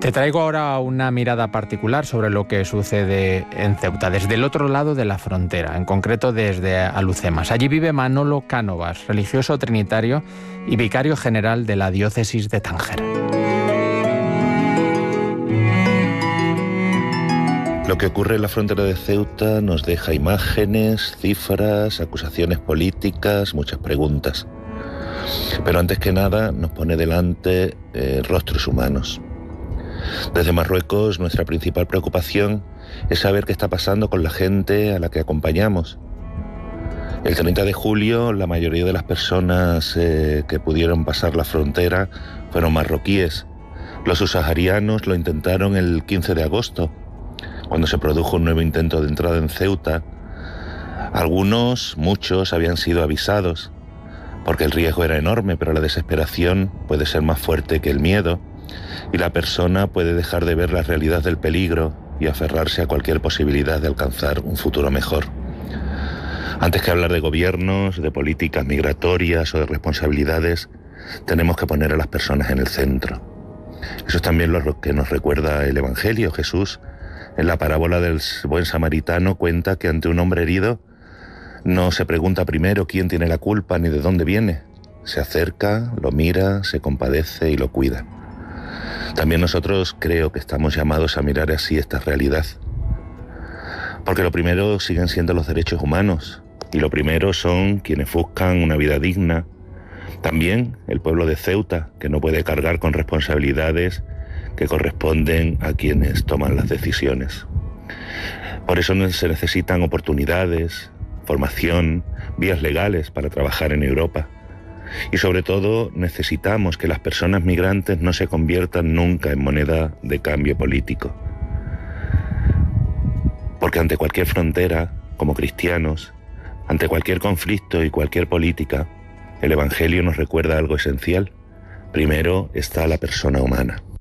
Te traigo ahora una mirada particular sobre lo que sucede en Ceuta, desde el otro lado de la frontera, en concreto desde Alucemas. Allí vive Manolo Cánovas, religioso trinitario y vicario general de la diócesis de Tánger. Lo que ocurre en la frontera de Ceuta nos deja imágenes, cifras, acusaciones políticas, muchas preguntas. Pero antes que nada nos pone delante rostros humanos. Desde Marruecos, nuestra principal preocupación es saber qué está pasando con la gente a la que acompañamos. El 30 de julio, la mayoría de las personas que pudieron pasar la frontera fueron marroquíes. Los subsaharianos lo intentaron el 15 de agosto, cuando se produjo un nuevo intento de entrada en Ceuta. Muchos habían sido avisados, porque el riesgo era enorme, pero la desesperación puede ser más fuerte que el miedo, y la persona puede dejar de ver la realidad del peligro y aferrarse a cualquier posibilidad de alcanzar un futuro mejor. Antes que hablar de gobiernos, de políticas migratorias o de responsabilidades, tenemos que poner a las personas en el centro. Eso es también lo que nos recuerda el Evangelio. Jesús, en la parábola del buen samaritano, cuenta que ante un hombre herido no se pregunta primero quién tiene la culpa ni de dónde viene. Se acerca, lo mira, se compadece y lo cuida. También nosotros creo que estamos llamados a mirar así esta realidad. Porque lo primero siguen siendo los derechos humanos, y lo primero son quienes buscan una vida digna. También el pueblo de Ceuta, que no puede cargar con responsabilidades que corresponden a quienes toman las decisiones. Por eso se necesitan oportunidades, formación, vías legales para trabajar en Europa. Y sobre todo necesitamos que las personas migrantes no se conviertan nunca en moneda de cambio político. Porque ante cualquier frontera, como cristianos, ante cualquier conflicto y cualquier política, el Evangelio nos recuerda algo esencial. Primero está la persona humana.